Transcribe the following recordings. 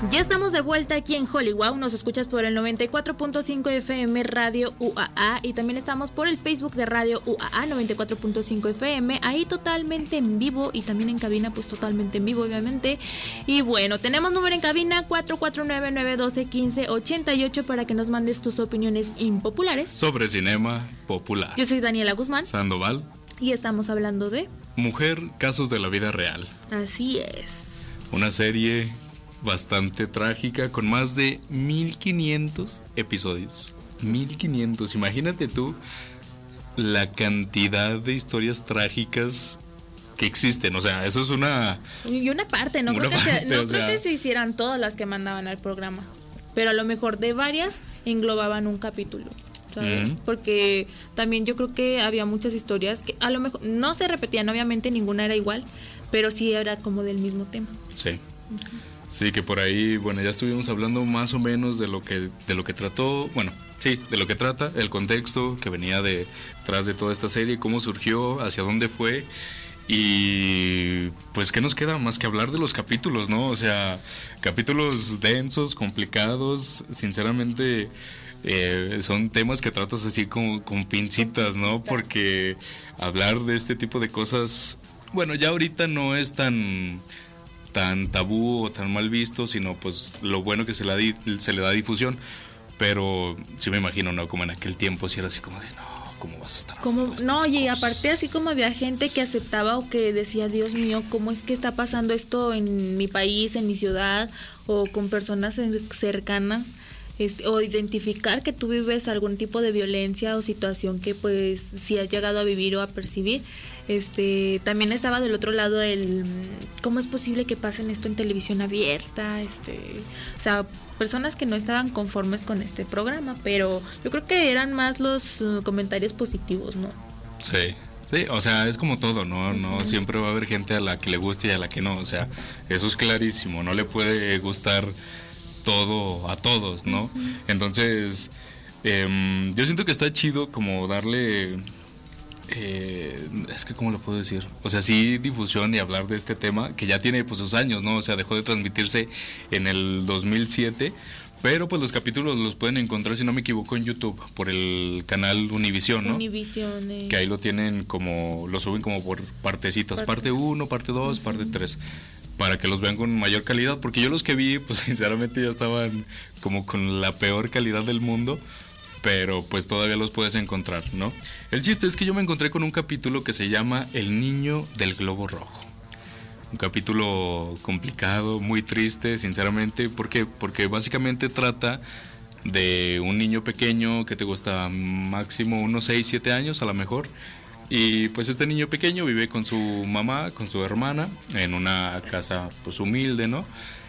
Ya estamos de vuelta aquí en Hollywood. Nos escuchas por el 94.5 FM Radio UAA y también estamos por el Facebook de Radio UAA 94.5 FM, ahí totalmente en vivo y también en cabina, pues totalmente en vivo obviamente. Y bueno, tenemos número en cabina 449-912-1588 para que nos mandes tus opiniones impopulares sobre cinema popular. Yo soy Daniela Guzmán Sandoval y estamos hablando de Mujer, casos de la vida real. Así es. Una serie bastante trágica con más de 1500 episodios. 1500, imagínate tú la cantidad de historias trágicas que existen. O sea, eso es una... Y una parte, no creo que se hicieran todas las que mandaban al programa, pero a lo mejor de varias englobaban un capítulo, ¿sabes? Uh-huh. Porque también yo creo que había muchas historias que a lo mejor no se repetían, obviamente ninguna era igual, pero sí era como del mismo tema. Sí. Uh-huh. Sí, que por ahí, bueno, ya estuvimos hablando más o menos de lo que trató, bueno, sí, de lo que trata, el contexto que venía detrás de toda esta serie, cómo surgió, hacia dónde fue, y pues qué nos queda más que hablar de los capítulos, ¿no? O sea, capítulos densos, complicados, sinceramente son temas que tratas así como con pincitas, ¿no? Porque hablar de este tipo de cosas, bueno, ya ahorita no es tan tabú o tan mal visto, sino pues lo bueno que se le da difusión, pero sí me imagino, ¿no? Como en aquel tiempo sí era así como de, no, ¿cómo vas a estar hablando de no, estas y cosas? aparte así como había gente que aceptaba o que decía, Dios mío, ¿cómo es que está pasando esto en mi país, en mi ciudad, o con personas cercanas? O identificar que tú vives algún tipo de violencia o situación que pues si has llegado a vivir o a percibir. También estaba del otro lado el cómo es posible que pasen esto en televisión abierta, o sea, personas que no estaban conformes con este programa, pero yo creo que eran más los comentarios positivos, ¿no? Sí, o sea, es como todo, ¿no? No siempre va a haber gente a la que le guste y a la que no, o sea, eso es clarísimo, no le puede gustar todo a todos, ¿no? Uh-huh. Entonces, yo siento que está chido como darle, es que ¿cómo lo puedo decir? O sea, sí difusión y hablar de este tema, que ya tiene pues sus años, ¿no? O sea, dejó de transmitirse en el 2007, pero pues los capítulos los pueden encontrar, si no me equivoco, en YouTube, por el canal Univision, ¿no? Univision, que ahí lo tienen como, lo suben como por partecitas, parte 1, parte 2, uh-huh. parte 3. Para que los vean con mayor calidad, porque yo los que vi, pues sinceramente ya estaban como con la peor calidad del mundo, pero pues todavía los puedes encontrar, ¿no? El chiste es que yo me encontré con un capítulo que se llama El niño del globo rojo. Un capítulo complicado, muy triste, sinceramente, porque básicamente trata de un niño pequeño que te gusta máximo unos 6, 7 años a lo mejor. Y pues este niño pequeño vive con su mamá, con su hermana, en una casa pues humilde, ¿no?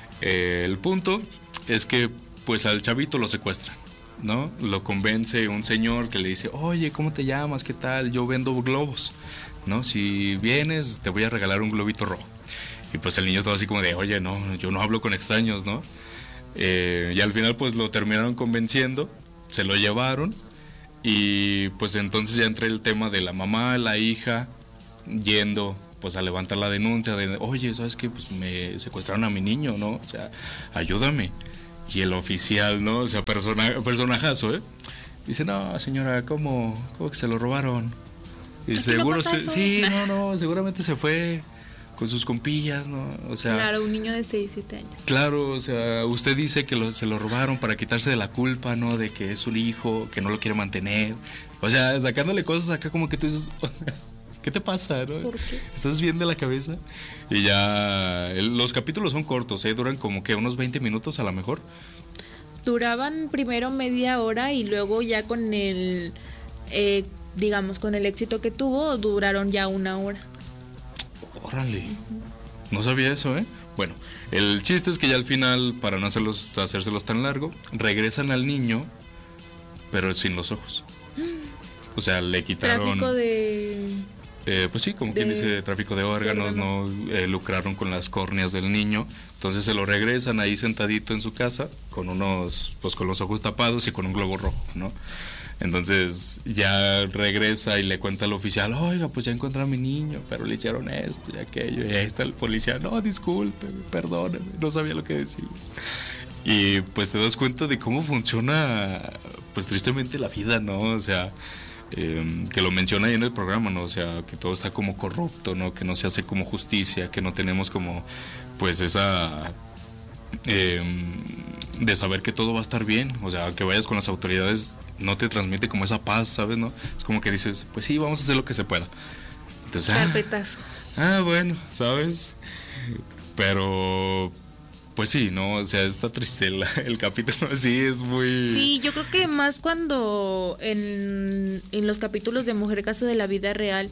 El punto es que pues al chavito lo secuestran, ¿no? Lo convence un señor que le dice, oye, ¿cómo te llamas? ¿Qué tal? Yo vendo globos, ¿no? Si vienes te voy a regalar un globito rojo. Y pues el niño estaba así como de, oye, no, yo no hablo con extraños, ¿no? Y al final pues lo terminaron convenciendo, se lo llevaron. Y pues entonces ya entra el tema de la mamá, la hija, yendo pues a levantar la denuncia de, oye, ¿sabes qué? Pues me secuestraron a mi niño, ¿no? O sea, ayúdame. Y el oficial, ¿no? O sea, personajazo, ¿eh? Dice, no, señora, ¿cómo que se lo robaron? Y seguro seguramente se fue con sus compillas, ¿no? O sea, claro, un niño de 6, 7 años. Claro, o sea, usted dice que se lo robaron para quitarse de la culpa, ¿no? De que es su hijo, que no lo quiere mantener. O sea, sacándole cosas acá como que tú dices, o sea, ¿qué te pasa, no? ¿Por qué? ¿Estás bien de la cabeza? Y ya, los capítulos son cortos, duran como que unos 20 minutos a lo mejor. Duraban primero media hora y luego ya con el, digamos, con el éxito que tuvo, duraron ya 1 hora. Órale, uh-huh. No sabía eso, ¿eh? Bueno, el chiste es que ya al final, para no hacérselos tan largo, regresan al niño, pero sin los ojos. O sea, le quitaron... Tráfico de... pues sí, como quien dice, tráfico de órganos, ¿no? Lucraron con las córneas del niño. Entonces se lo regresan ahí sentadito en su casa, con con los ojos tapados y con un globo rojo, ¿no? Entonces ya regresa y le cuenta al oficial, oiga, pues ya encontré a mi niño, pero le hicieron esto y aquello. Y ahí está el policía, no, discúlpeme, perdóneme, no sabía lo que decía. Y pues te das cuenta de cómo funciona, pues tristemente la vida, ¿no? O sea, que lo menciona ahí en el programa, ¿no? O sea, que todo está como corrupto, ¿no? Que no se hace como justicia, que no tenemos como, pues esa... de saber que todo va a estar bien, o sea, que vayas con las autoridades no te transmite como esa paz, ¿sabes? ¿No? Es como que dices, pues sí, vamos a hacer lo que se pueda. Entonces, Carpetazo. Bueno, ¿sabes? Pero pues sí, ¿no? O sea, está triste el capítulo, sí, es muy... Sí, yo creo que más cuando en los capítulos de Mujer Caso de la Vida Real,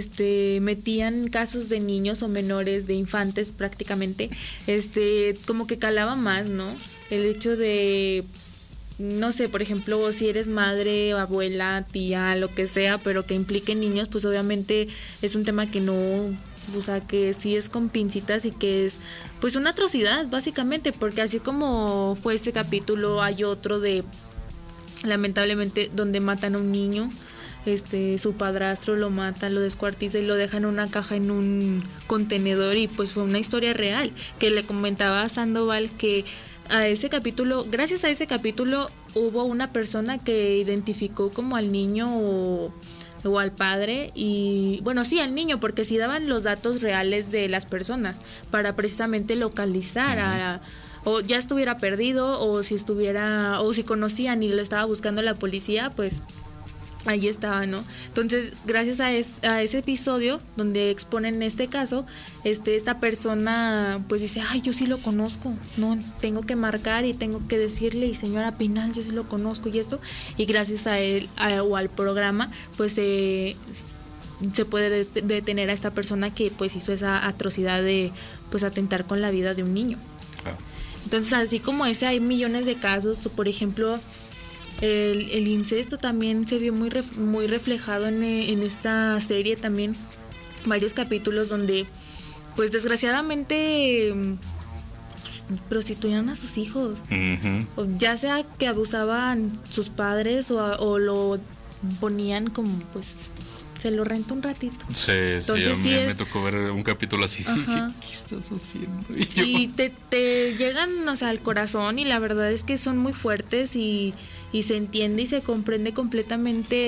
metían casos de niños o menores, de infantes prácticamente, como que calaba más, ¿no? El hecho de, no sé, por ejemplo, si eres madre, abuela, tía, lo que sea, pero que implique niños, pues obviamente es un tema que no... O sea, que sí es con pincitas y que es pues una atrocidad básicamente, porque así como fue este capítulo, hay otro de, lamentablemente, donde matan a un niño, su padrastro lo mata, lo descuartiza y lo deja en una caja en un contenedor, y pues fue una historia real que le comentaba a Sandoval que a ese capítulo, gracias a ese capítulo hubo una persona que identificó como al niño o al padre, y bueno, sí, al niño, porque sí daban los datos reales de las personas para precisamente localizar o ya estuviera perdido, o si conocían y lo estaba buscando la policía, pues ahí estaba, ¿no? Entonces, gracias a ese episodio donde exponen este caso, esta persona pues dice, ay, yo sí lo conozco, no, tengo que marcar y tengo que decirle, y señora Pinal, yo sí lo conozco y esto, y gracias a él o al programa, pues se puede detener a esta persona que pues hizo esa atrocidad de pues atentar con la vida de un niño. Entonces, así como ese, hay millones de casos, por ejemplo... El incesto también se vio muy reflejado en esta serie también, varios capítulos donde pues desgraciadamente prostituían a sus hijos, o ya sea que abusaban sus padres o lo ponían como pues se lo renta un ratito. Sí, entonces, sí, a mí me tocó ver un capítulo así. Dije, ¿qué estás haciendo? Y te llegan, o sea, al corazón, y la verdad es que son muy fuertes, y se entiende y se comprende completamente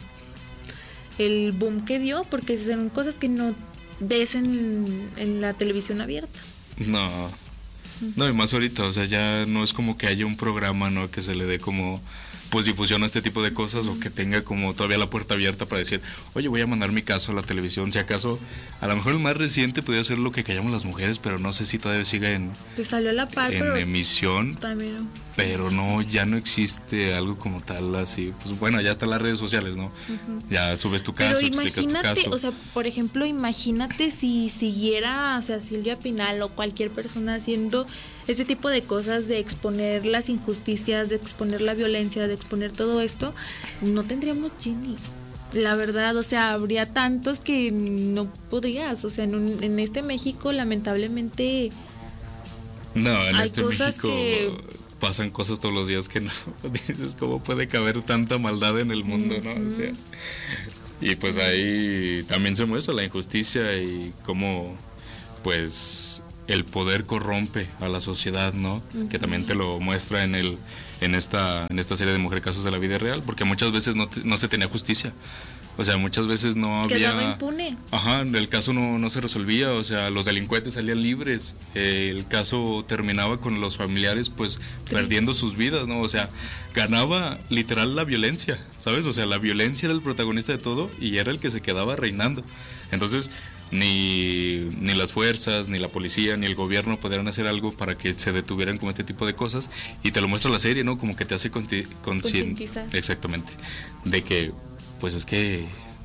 el boom que dio, porque son cosas que no ves en la televisión abierta. No, y más ahorita, o sea, ya no es como que haya un programa, ¿no? Que se le dé como pues difusión a este tipo de cosas, o que tenga como todavía la puerta abierta para decir, oye, voy a mandar mi caso a la televisión. Si acaso, a lo mejor el más reciente podría ser Lo que callamos las mujeres, pero no sé si todavía siga en, pues salió a la par, en emisión. También. Pero no, ya no existe algo como tal así. Pues bueno, ya están las redes sociales, ¿no? Ya subes tu caso, pero explicas tu caso. O sea, por ejemplo, imagínate si siguiera, o sea, Silvia Pinal o cualquier persona haciendo este tipo de cosas, de exponer las injusticias, de exponer la violencia, de exponer todo esto, no tendríamos Jenny. La verdad, o sea, habría tantos que no podrías, o sea, en este México, lamentablemente... No, en hay este cosas México que... pasan cosas todos los días que no dices, ¿cómo puede caber tanta maldad en el mundo, no? O sea, y pues ahí también se muestra la injusticia y cómo, pues, el poder corrompe a la sociedad, ¿no? Que también te lo muestra en esta serie de Mujer Casos de la Vida Real, porque muchas veces no se tenía justicia. O sea, muchas veces no había... Quedaba impune. El caso no se resolvía, o sea, los delincuentes salían libres, el caso terminaba con los familiares pues perdiendo sus vidas, ¿no? O sea, ganaba literal la violencia, ¿sabes? O sea, la violencia era el protagonista de todo y era el que se quedaba reinando. Entonces, ni las fuerzas, ni la policía, ni el gobierno podrían hacer algo para que se detuvieran con este tipo de cosas, y te lo muestra la serie, ¿no? Como que te hace concientizar. Exactamente, de que pues es que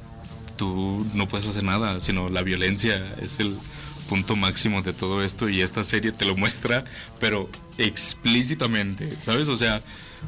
tú no puedes hacer nada, sino la violencia es el punto máximo de todo esto, y esta serie te lo muestra, pero explícitamente, ¿sabes? O sea,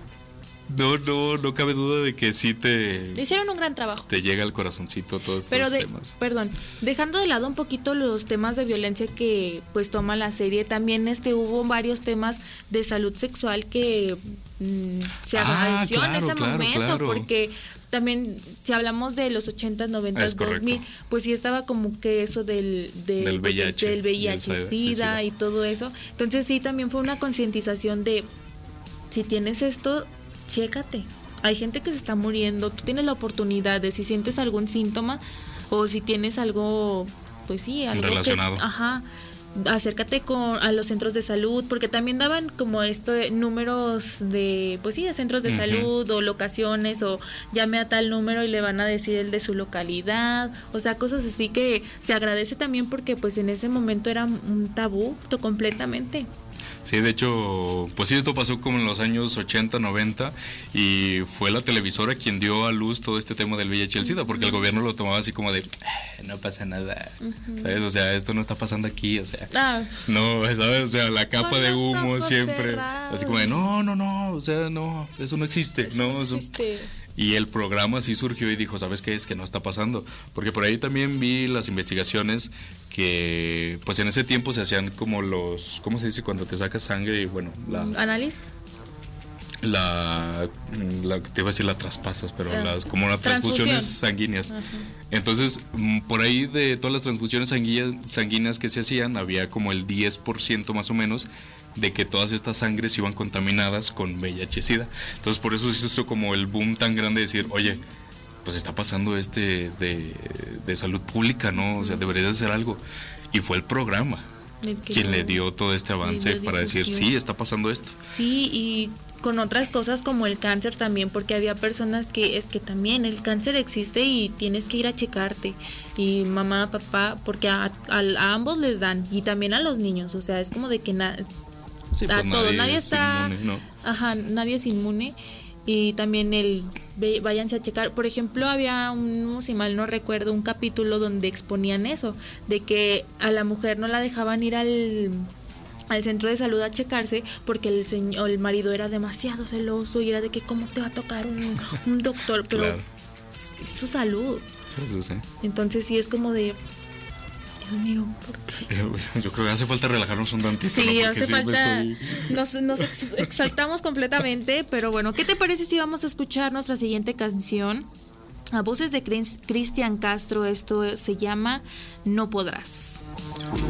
no cabe duda de que sí hicieron un gran trabajo. Te llega al corazoncito todos estos temas. Perdón, dejando de lado un poquito los temas de violencia que pues toma la serie, también hubo varios temas de salud sexual que se agradeció en ese momento, claro. porque también si hablamos de los 80s, 90s, 2000, pues sí estaba como que eso del VIH, del VIH, SIDA y todo eso. Entonces sí, también fue una concientización de, si tienes esto, chécate. Hay gente que se está muriendo, tú tienes la oportunidad de, si sientes algún síntoma o si tienes algo, pues sí, algo relacionado. Acércate a los centros de salud, porque también daban como números de, pues sí, de centros de salud o locaciones, o llame a tal número y le van a decir el de su localidad, o sea, cosas así que se agradece también porque pues en ese momento era un tabú completamente. Sí, de hecho, pues sí, esto pasó como en los años 80, 90 y fue la televisora quien dio a luz todo este tema del VIH y el SIDA, porque el gobierno lo tomaba así como de, no pasa nada, ¿sabes? O sea, esto no está pasando aquí, o sea, no, ¿sabes? O sea, la capa de humo siempre, así como de, no, o sea, no, eso no existe, no existe. Y el programa sí surgió y dijo, ¿sabes qué? Es que no está pasando. Porque por ahí también vi las investigaciones que, pues en ese tiempo se hacían como los, ¿cómo se dice? Cuando te sacas sangre y bueno, ¿análisis? Te iba a decir la traspasas, pero como las transfusiones sanguíneas. Entonces, por ahí de todas las transfusiones sanguíneas que se hacían, había como el 10% más o menos de que todas estas sangres iban contaminadas con VIH-Sida. Entonces por eso se hizo como el boom tan grande de decir, oye, pues está pasando de salud pública, ¿no? O sea, debería de hacer algo. Y fue el programa quien le dio todo este avance para decir, sí, está pasando esto. Sí, y con otras cosas como el cáncer también, porque había personas que es que también el cáncer existe y tienes que ir a checarte, y mamá, papá, porque a ambos les dan, y también a los niños, o sea, es como de que sí, pues nadie está inmune, ¿no? Nadie es inmune. Y también váyanse a checar. Por ejemplo, había si mal no recuerdo, un capítulo donde exponían eso, de que a la mujer no la dejaban ir al centro de salud a checarse porque el marido era demasiado celoso y era de que cómo te va a tocar un doctor, pero es su salud. Sí. Entonces sí es como de, Dios mío, ¿por qué? Yo creo que hace falta relajarnos un tantito. Sí, ¿no? hace falta. Nos exaltamos completamente, pero bueno, ¿qué te parece si vamos a escuchar nuestra siguiente canción? A voces de Cristian Castro, esto se llama No Podrás.